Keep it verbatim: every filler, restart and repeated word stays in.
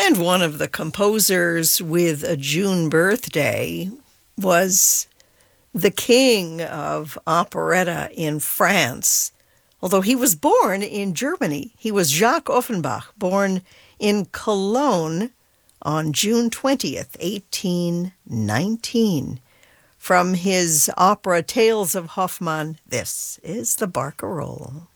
And one of the composers with a June birthday was the king of operetta in France, although he was born in Germany. He was Jacques Offenbach, born in Cologne on June twentieth, eighteen nineteen. From his opera Tales of Hoffmann, this is the Barcarolle.